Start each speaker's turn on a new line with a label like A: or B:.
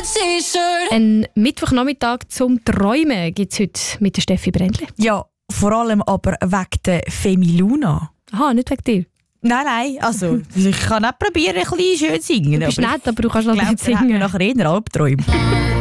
A: Ein Mittwochnachmittag zum Träumen gibt es heute mit der Steffi Brändli.
B: Ja, vor allem aber wegen der Femiluna.
A: Aha, nicht wegen dir.
B: Nein, also ich kann auch probieren, ein bisschen schön zu singen.
A: Du bist nett, aber du kannst noch nicht
B: singen. Ich glaube, nachher eher Albträume.